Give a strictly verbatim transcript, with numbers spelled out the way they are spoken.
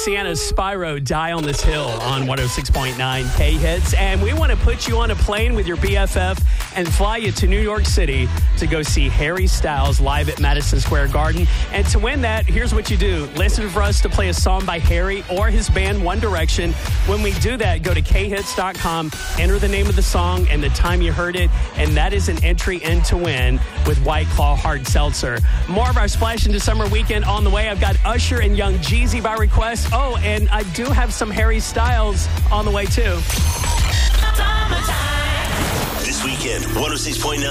Sienna Spyro, Die on This Hill on one oh six point nine K-Hits. And we want to put you on a plane with your B F F and fly you to New York City to go see Harry Styles live at Madison Square Garden. And to win that, here's what you do. Listen for us to play a song by Harry or his band One Direction. When we do that, go to K hits dot com, enter the name of the song and the time you heard it, and that is an entry in to win with White Claw Hard Seltzer. More of our Splash into Summer weekend on the way. I've got Usher and Young Jeezy by request. Oh, and I do have some Harry Styles on the way, too. This weekend, one oh six point nine